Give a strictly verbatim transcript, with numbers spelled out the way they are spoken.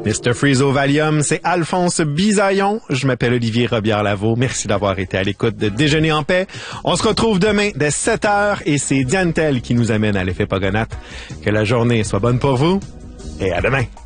mister Freeze au Valium, c'est Alphonse Bisaillon. Je m'appelle Olivier Robillard-Lavaux. Merci d'avoir été à l'écoute de Déjeuner en paix. On se retrouve demain dès sept heures et c'est Diane Tell qui nous amène à l'effet Pogonat. Que la journée soit bonne pour vous et à demain.